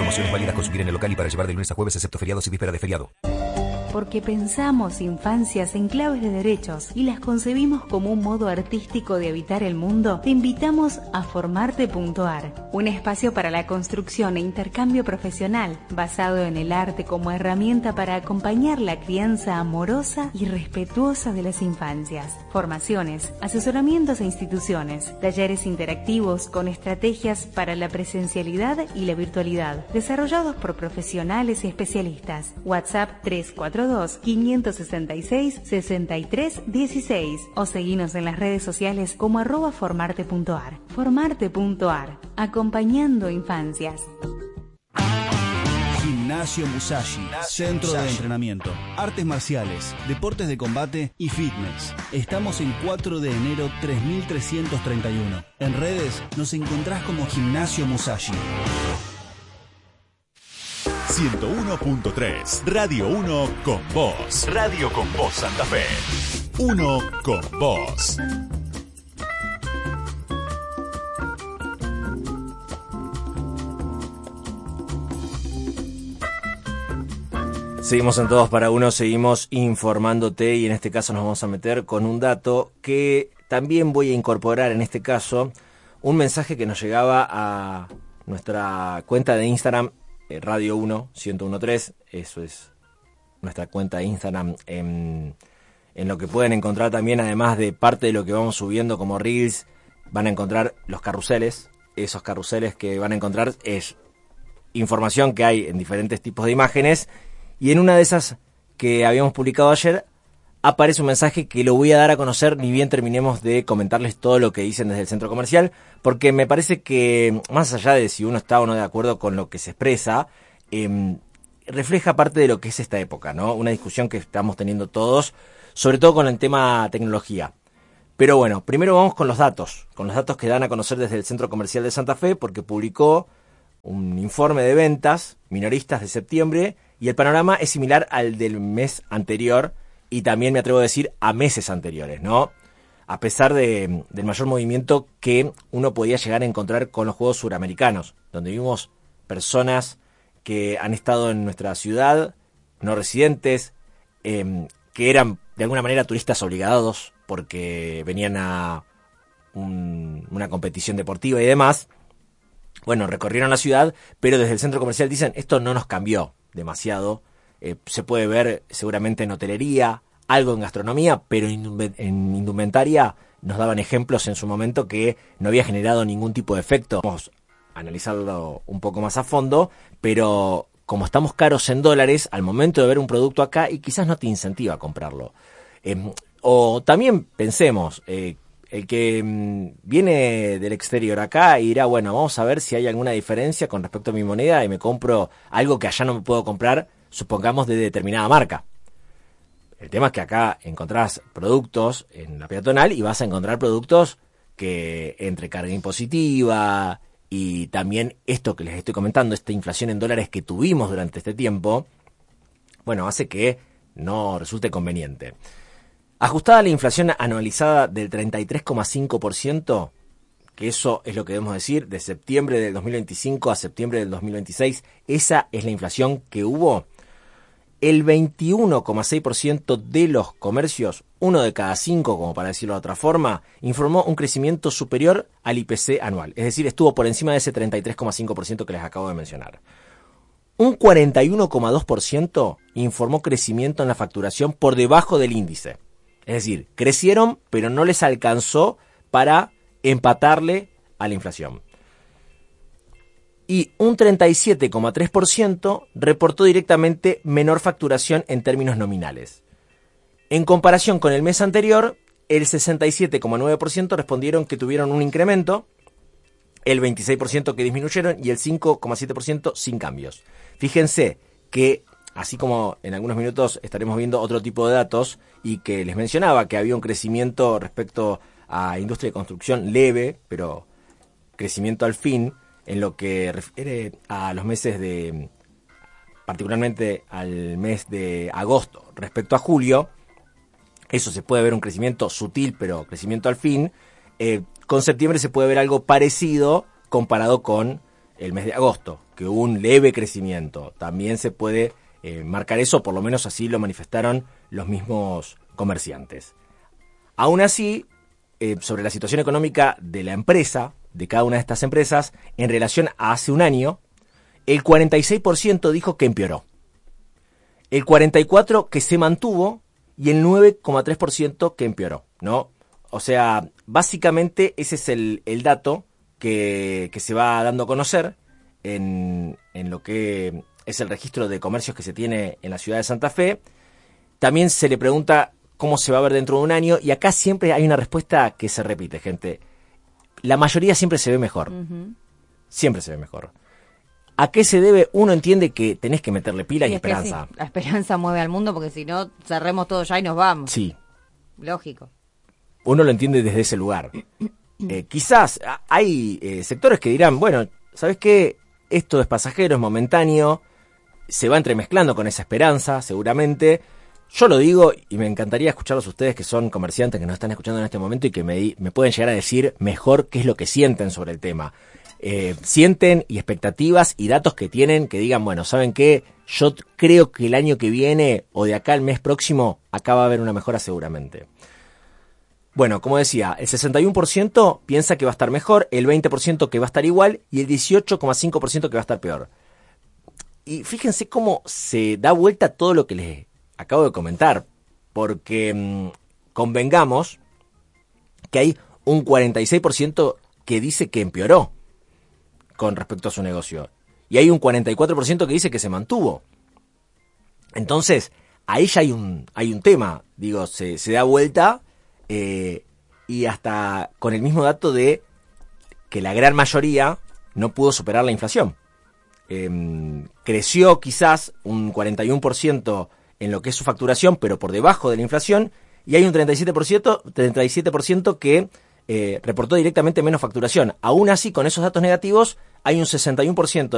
Promociones válidas consumir en el local y para llevar de lunes a jueves excepto feriados y víspera de feriado. Porque pensamos infancias en claves de derechos y las concebimos como un modo artístico de habitar el mundo, te invitamos a Formarte.ar, un espacio para la construcción e intercambio profesional basado en el arte como herramienta para acompañar la crianza amorosa y respetuosa de las infancias. Formaciones, asesoramientos a instituciones, talleres interactivos con estrategias para la presencialidad y la virtualidad, desarrollados por profesionales y especialistas. WhatsApp 342-566-6316 o seguinos en las redes sociales como @formarte.ar. Formarte.ar, acompañando infancias. Gimnasio Musashi, centro de entrenamiento, artes marciales, deportes de combate y fitness. Estamos en 4 de enero 3331. En redes nos encontrás como Gimnasio Musashi. 101.3 Radio 1 con vos. Radio con vos Santa Fe. 1 con vos. Seguimos en Todos para Uno, seguimos informándote y en este caso nos vamos a meter con un dato que también voy a incorporar en este caso, un mensaje que nos llegaba a nuestra cuenta de Instagram, Radio 1, 101.3, eso es nuestra cuenta de Instagram, en lo que pueden encontrar también, además de parte de lo que vamos subiendo como Reels, van a encontrar los carruseles. Esos carruseles que van a encontrar es información que hay en diferentes tipos de imágenes, y en una de esas que habíamos publicado ayer aparece un mensaje que lo voy a dar a conocer ni bien terminemos de comentarles todo lo que dicen desde el centro comercial, porque me parece que más allá de si uno está o no de acuerdo con lo que se expresa, refleja parte de lo que es esta época, ¿no? Una discusión que estamos teniendo todos, sobre todo con el tema tecnología. Pero bueno, primero vamos con los datos que dan a conocer desde el Centro Comercial de Santa Fe, porque publicó un informe de ventas minoristas de septiembre y el panorama es similar al del mes anterior y también me atrevo a decir a meses anteriores, ¿no? A pesar del mayor movimiento que uno podía llegar a encontrar con los Juegos Suramericanos, donde vimos personas que han estado en nuestra ciudad, no residentes, que eran de alguna manera turistas obligados porque venían a una competición deportiva y demás. Bueno, recorrieron la ciudad, pero desde el centro comercial dicen, esto no nos cambió demasiado. Se puede ver seguramente en hotelería, algo en gastronomía, pero en indumentaria nos daban ejemplos en su momento que no había generado ningún tipo de efecto. Vamos a analizarlo un poco más a fondo, pero como estamos caros en dólares, al momento de ver un producto acá, y quizás no te incentiva a comprarlo. O también pensemos, el que viene del exterior acá y dirá, bueno, vamos a ver si hay alguna diferencia con respecto a mi moneda y me compro algo que allá no me puedo comprar, supongamos de determinada marca. El tema es que acá encontrás productos en la peatonal y vas a encontrar productos que entre carga impositiva y también esto que les estoy comentando, esta inflación en dólares que tuvimos durante este tiempo, bueno, hace que no resulte conveniente. Ajustada a la inflación anualizada del 33,5%, que eso es lo que debemos decir, de septiembre del 2025 a septiembre del 2026, esa es la inflación que hubo. El 21,6% de los comercios, uno de cada 5, como para decirlo de otra forma, informó un crecimiento superior al IPC anual. Es decir, estuvo por encima de ese 33,5% que les acabo de mencionar. Un 41,2% informó crecimiento en la facturación por debajo del índice. Es decir, crecieron, pero no les alcanzó para empatarle a la inflación. Y un 37,3% reportó directamente menor facturación en términos nominales. En comparación con el mes anterior, el 67,9% respondieron que tuvieron un incremento, el 26% que disminuyeron y el 5,7% sin cambios. Fíjense que, así como en algunos minutos estaremos viendo otro tipo de datos y que les mencionaba que había un crecimiento respecto a industria de construcción leve, pero crecimiento al fin, en lo que refiere a los meses de, particularmente al mes de agosto respecto a julio, eso se puede ver un crecimiento sutil, pero crecimiento al fin. Con septiembre se puede ver algo parecido comparado con el mes de agosto, que hubo un leve crecimiento. También se puede marcar eso, por lo menos así lo manifestaron los mismos comerciantes. Aún así, sobre la situación económica de la empresa, de cada una de estas empresas, en relación a hace un año, el 46% dijo que empeoró, el 44% que se mantuvo y el 9,3% que empeoró, ¿no? O sea, básicamente ese es el dato que se va dando a conocer en lo que es el registro de comercios que se tiene en la ciudad de Santa Fe. También se le pregunta cómo se va a ver dentro de un año, y acá siempre hay una respuesta que se repite, gente. La mayoría siempre se ve mejor. Uh-huh. Siempre se ve mejor. ¿A qué se debe? Uno entiende que tenés que meterle pila y esperanza. Sí, la esperanza mueve al mundo, porque si no, cerremos todo ya y nos vamos. Sí. Lógico. Uno lo entiende desde ese lugar. Quizás hay sectores que dirán, bueno, ¿sabes qué? Esto es pasajero, es momentáneo, se va entremezclando con esa esperanza, seguramente. Yo lo digo y me encantaría escucharlos a ustedes que son comerciantes, que nos están escuchando en este momento y que me pueden llegar a decir mejor qué es lo que sienten sobre el tema. Sienten y expectativas y datos que tienen que digan, bueno, ¿saben qué? Yo creo que el año que viene o de acá al mes próximo, acá va a haber una mejora seguramente. Bueno, como decía, el 61% piensa que va a estar mejor, el 20% que va a estar igual y el 18,5% que va a estar peor. Y fíjense cómo se da vuelta todo lo que les acabo de comentar, porque convengamos que hay un 46% que dice que empeoró con respecto a su negocio, y hay un 44% que dice que se mantuvo. Entonces, ahí ya hay un tema, digo, se da vuelta, y hasta con el mismo dato de que la gran mayoría no pudo superar la inflación. Creció quizás un 41% en lo que es su facturación, pero por debajo de la inflación, y hay un 37% que reportó directamente menos facturación. Aún así, con esos datos negativos, hay un 61%